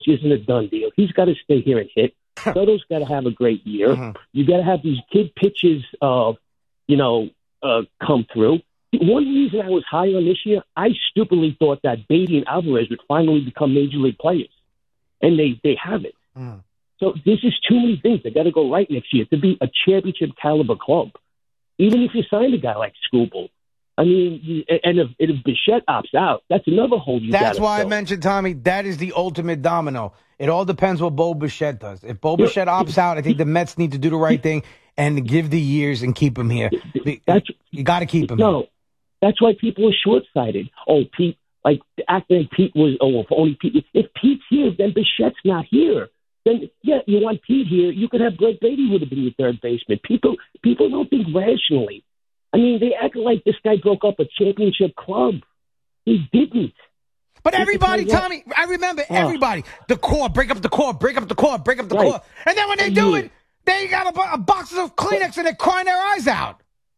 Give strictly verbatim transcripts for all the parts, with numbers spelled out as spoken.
isn't a done deal. He's got to stay here and hit. Soto's got to have a great year. Mm-hmm. You got to have these kid pitches, uh, you know, uh, come through. One reason I was high on this year, I stupidly thought that Beatty and Alvarez would finally become major league players, and they they haven't. Mm. So this is too many things. They got to go right next year to be a championship caliber club. Even if you sign a guy like Skubal, I mean, you, and if, if Bichette opts out, that's another hole you got. That's why fill. I mentioned, Tommy, that is the ultimate domino. It all depends what Bo Bichette does. If Bo Bichette opts out, I think the Mets need to do the right thing and give the years and keep him here. That's, you got to keep him. No, here. That's why people are short-sighted. Oh, Pete, like acting like Pete was. Oh, if only Pete. If Pete's here, then Bichette's not here. Then, yeah, you want Pete here. You could have Brett Beatty would have been your third baseman. People people don't think rationally. I mean, they act like this guy broke up a championship club. He didn't. But everybody, Tommy, I remember oh. everybody. The core, break up the core, break up the core, break up the right. core. And then when they do it, they got a, a box of Kleenex and they're crying their eyes out.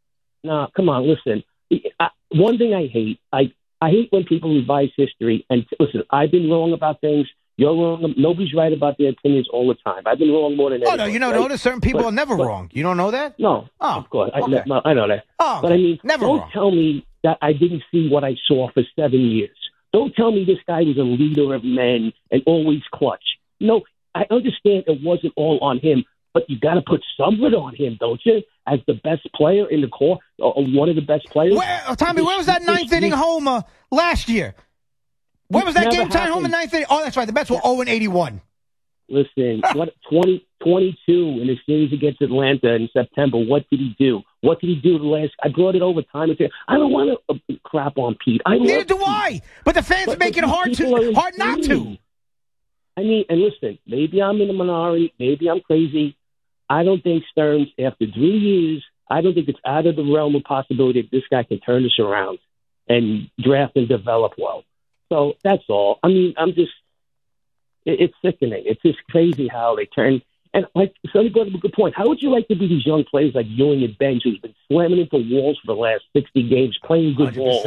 No, come on, listen. I, one thing I hate, I, I hate when people revise history. And listen, I've been wrong about things. You're wrong. Nobody's right about their opinions all the time. I've been wrong more than anyone. Oh, no, you know, right? notice certain people but, are never but, wrong. You don't know that? No, oh, of course. Okay. I, no, I know that. Oh, okay. But I mean, never don't wrong. tell me that I didn't see what I saw for seven years. Don't tell me this guy was a leader of men and always clutch. No, I understand it wasn't all on him, but you got to put some of it on him, don't you? As the best player in the core, or one of the best players. Where, Tommy, where was that ninth inning homer last year? Where was that game time home in ninth inning? Oh, that's right. The Mets were oh and eighty-one. Listen, what twenty, twenty-two in the series against Atlanta in September, what did he do? What did he do the last? I brought it over time and said, I don't want to uh, crap on Pete. I Neither do Pete. I. But the fans but, make it hard to, hard not to. I mean, and listen, maybe I'm in the minority. Maybe I'm crazy. I don't think Stearns, after three years, I don't think it's out of the realm of possibility that this guy can turn this around and draft and develop well. So that's all. I mean, I'm just, it, it's sickening. It's just crazy how they turn. And like, somebody brought up a good point. How would you like to be these young players like Ewing and Benj, who's been slamming into walls for the last sixty games, playing good ball?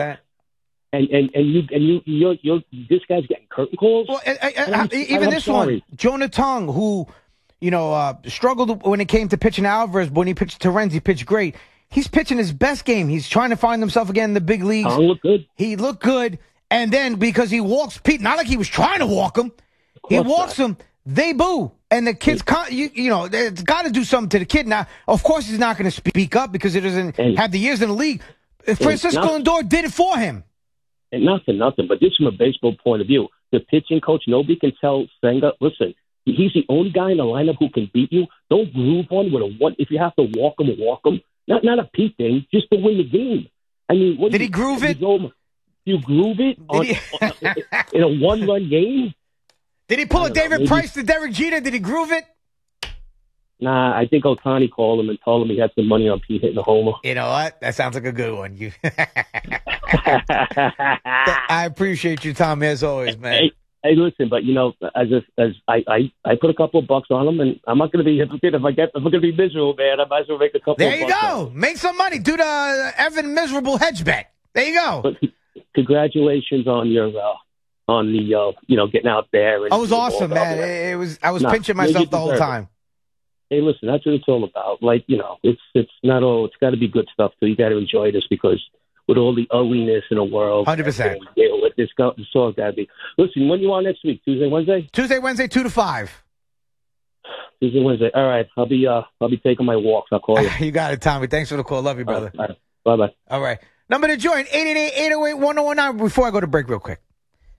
And and and you and you you're, you're this guy's getting curtain calls. Well, I, I, I, even I'm this sorry. one, Jonah Tong, who you know uh, struggled when it came to pitching Alvarez, but when he pitched Terrence, he pitched great. He's pitching his best game. He's trying to find himself again in the big leagues. Tong looked good. He looked good. And then because he walks Pete, not like he was trying to walk him, he walks not. him, they boo. And the kid's, con- you, you know, it's got to do something to the kid. Now, of course, he's not going to speak up because he doesn't and, have the years in the league. Francisco nothing, Lindor did it for him. And nothing, nothing. But just from a baseball point of view, the pitching coach, nobody can tell Senga, listen, he's the only guy in the lineup who can beat you. Don't groove one with a one. If you have to walk him, walk him. Not, not a Pete thing, just to win the game. I mean, what did you, he groove it? You groove it on, he... on, in a one-run game? Did he pull a David know, Price to Derek Jeter? Did he groove it? Nah, I think Ohtani called him and told him he had some money on Pete hitting a homer. You know what? That sounds like a good one. You. I appreciate you, Tommy, as always, man. Hey, hey listen, but you know, as if, as I, I, I put a couple of bucks on him, and I'm not going to be hypocrite if I get. If I'm going to be miserable, man, I might as well make a couple. There of you bucks go. Make some money. Do the Evan miserable hedge bet. There you go. But, congratulations on your uh, on the uh, you know getting out there. And I was awesome, man. It, it was I was nah, pinching myself the whole time. It. Hey, listen, that's what it's all about. Like you know, it's it's not all. It's got to be good stuff too. You got to enjoy this because with all the ugliness in the world, hundred percent. Deal with this. This all got to be. Listen, when you on next week? Tuesday, Wednesday. Tuesday, Wednesday, two to five. Tuesday, Wednesday. All right, I'll be uh I'll be taking my walks. I'll call you. You got it, Tommy. Thanks for the call. Love you, brother. All right, all right. Bye bye. All right. Number to join, eight eight eight, eight oh eight, one oh one nine. Before I go to break real quick.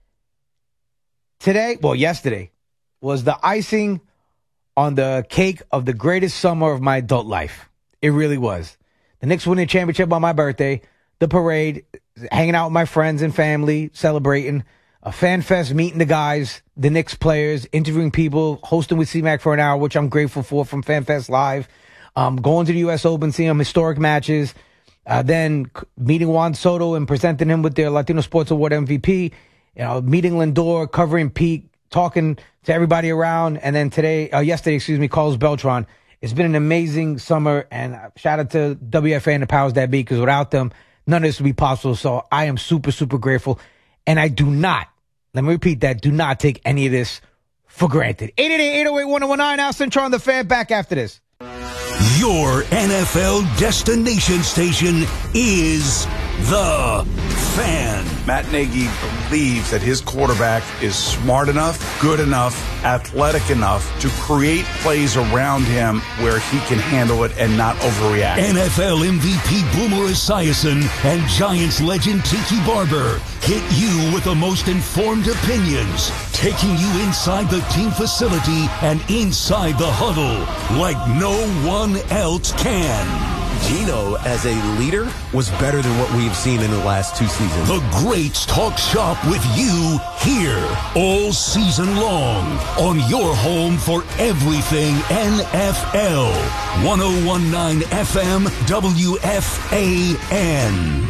Today, well, yesterday, was the icing on the cake of the greatest summer of my adult life. It really was. The Knicks winning the championship on my birthday, the parade, hanging out with my friends and family, celebrating, a fan fest, meeting the guys, the Knicks players, interviewing people, hosting with C-Mac for an hour, which I'm grateful for from Fan Fest Live, um, going to the U S Open, seeing them historic matches, Uh, then meeting Juan Soto and presenting him with their Latino Sports Award M V P, you know, meeting Lindor, covering Pete, talking to everybody around. And then today, uh, yesterday, excuse me, Carlos Beltran. It's been an amazing summer, and shout out to W F A and the powers that be, because without them, none of this would be possible. So I am super, super grateful. And I do not, let me repeat that, do not take any of this for granted. eight eight eight, eight oh eight, one oh one nine. Al Central on the Fan. Back after this. Your N F L destination station is The Fan. Matt Nagy believes that his quarterback is smart enough, good enough, athletic enough to create plays around him where he can handle it and not overreact. N F L M V P Boomer Esiason and Giants legend Tiki Barber hit you with the most informed opinions, taking you inside the team facility and inside the huddle like no one else can. Gino, as a leader, was better than what we've seen in the last two seasons. The Greats talk shop with you here all season long on your home for everything N F L. ten nineteen F M W F A N.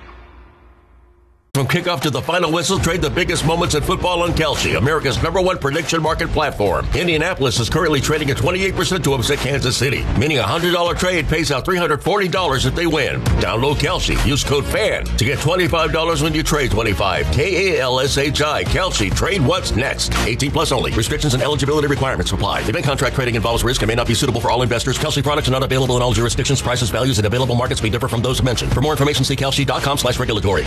From kickoff to the final whistle, trade the biggest moments in football on Kalshi, America's number one prediction market platform. Indianapolis is currently trading at twenty-eight percent to upset Kansas City, meaning a one hundred dollars trade pays out three hundred forty dollars if they win. Download Kalshi. Use code FAN to get twenty-five dollars when you trade twenty-five. K A L S H I. Kalshi. Trade what's next. eighteen plus only. Restrictions and eligibility requirements apply. Event contract trading involves risk and may not be suitable for all investors. Kalshi products are not available in all jurisdictions. Prices, values, and available markets may differ from those mentioned. For more information, see kalshi.com slash regulatory.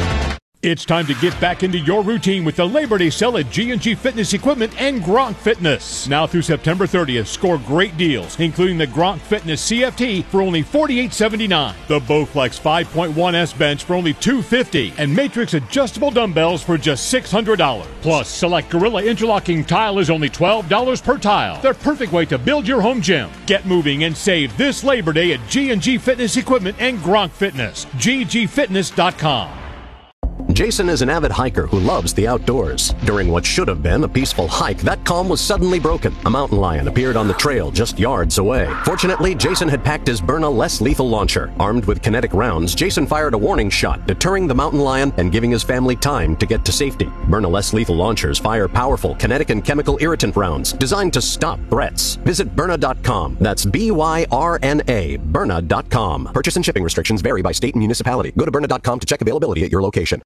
It's time to get back into your routine with the Labor Day sale at G and G Fitness Equipment and Gronk Fitness. Now through September thirtieth, score great deals, including the Gronk Fitness C F T for only forty-eight seventy-nine, the Bowflex five point one S bench for only two fifty, and Matrix adjustable dumbbells for just six hundred dollars. Plus, select Gorilla interlocking tile is only twelve dollars per tile. The perfect way to build your home gym. Get moving and save this Labor Day at G and G Fitness Equipment and Gronk Fitness. G G fitness dot com. Jason is an avid hiker who loves the outdoors. During what should have been a peaceful hike, that calm was suddenly broken. A mountain lion appeared on the trail just yards away. Fortunately, Jason had packed his Byrna less lethal launcher. Armed with kinetic rounds, Jason fired a warning shot, deterring the mountain lion and giving his family time to get to safety. Byrna less lethal launchers fire powerful kinetic and chemical irritant rounds designed to stop threats. Visit Byrna dot com. That's B Y R N A, Byrna dot com. Purchase and shipping restrictions vary by state and municipality. Go to Byrna dot com to check availability at your location.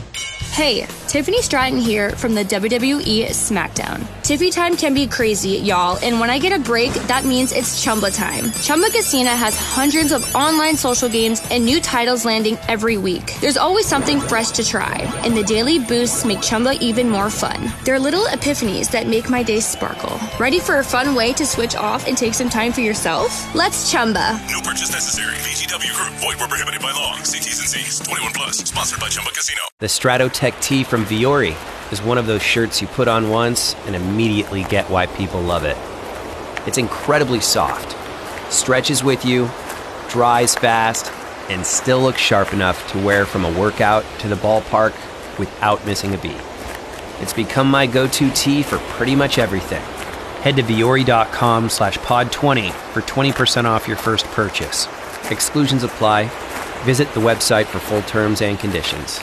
Hey, Tiffany Stratton here from the W W E SmackDown. Tiffy time can be crazy, y'all, and when I get a break, that means it's Chumba time. Chumba Casino has hundreds of online social games and new titles landing every week. There's always something fresh to try, and the daily boosts make Chumba even more fun. They're little epiphanies that make my day sparkle. Ready for a fun way to switch off and take some time for yourself? Let's Chumba. No purchase necessary. V G W Group. Void where prohibited by law. See T's and C's. twenty-one plus. Sponsored by Chumba Casino. The Stratotech tee from Viore is one of those shirts you put on once and immediately get why people love it. It's incredibly soft, stretches with you, dries fast, and still looks sharp enough to wear from a workout to the ballpark without missing a beat. It's become my go-to tee for pretty much everything. Head to Viore.com slash pod 20 for twenty percent off your first purchase. Exclusions apply. Visit the website for full terms and conditions.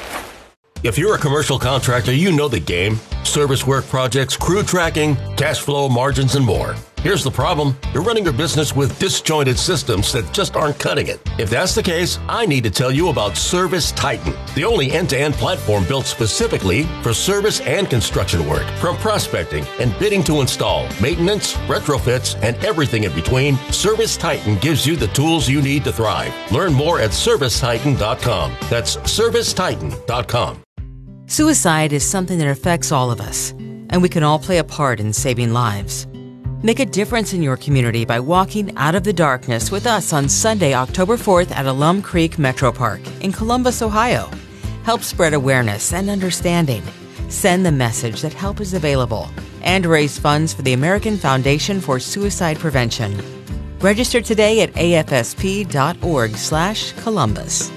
If you're a commercial contractor, you know the game. Service work projects, crew tracking, cash flow, margins, and more. Here's the problem. You're running your business with disjointed systems that just aren't cutting it. If that's the case, I need to tell you about Service Titan, the only end-to-end platform built specifically for service and construction work. From prospecting and bidding to install, maintenance, retrofits, and everything in between, Service Titan gives you the tools you need to thrive. Learn more at service titan dot com. That's service titan dot com. Suicide is something that affects all of us, and we can all play a part in saving lives. Make a difference in your community by walking out of the darkness with us on Sunday, October fourth at Alum Creek Metro Park in Columbus, Ohio. Help spread awareness and understanding. Send the message that help is available and raise funds for the American Foundation for Suicide Prevention. Register today at A F S P dot org slash Columbus.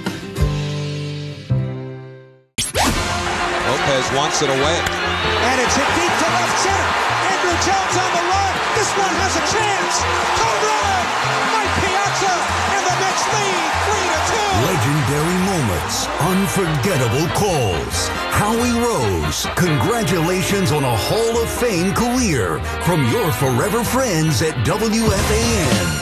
Lopez wants it away. And it's hit deep to left center. Andrew Jones on the run. This one has a chance. Home run! Mike Piazza and the Mets lead three to two. Legendary moments. Unforgettable calls. Howie Rose, congratulations on a Hall of Fame career from your forever friends at W F A N.